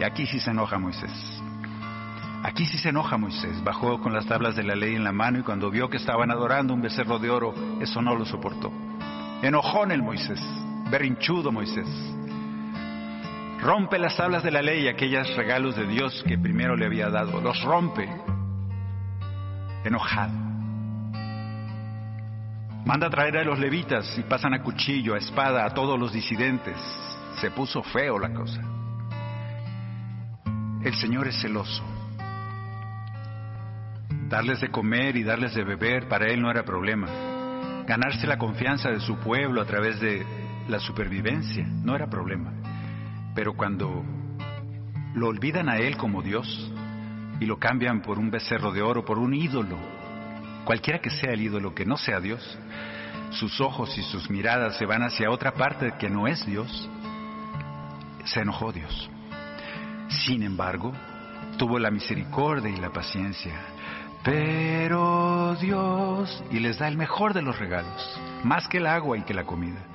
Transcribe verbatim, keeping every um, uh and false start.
aquí sí se enoja Moisés. Aquí sí se enoja Moisés. Bajó con las tablas de la ley en la mano y cuando vio que estaban adorando un becerro de oro, eso no lo soportó. Enojón el Moisés, berrinchudo Moisés. Rompe las tablas de la ley, aquellos regalos de Dios que primero le había dado. Los rompe, enojado. Manda a traer a los levitas y pasan a cuchillo, a espada, a todos los disidentes. Se puso feo la cosa. El Señor es celoso. Darles de comer y darles de beber para Él no era problema. Ganarse la confianza de su pueblo a través de la supervivencia no era problema. Pero cuando lo olvidan a Él como Dios y lo cambian por un becerro de oro, por un ídolo, cualquiera que sea el ídolo, que no sea Dios, sus ojos y sus miradas se van hacia otra parte que no es Dios, se enojó Dios. Sin embargo, tuvo la misericordia y la paciencia. Pero Dios, y les da el mejor de los regalos, más que el agua y que la comida.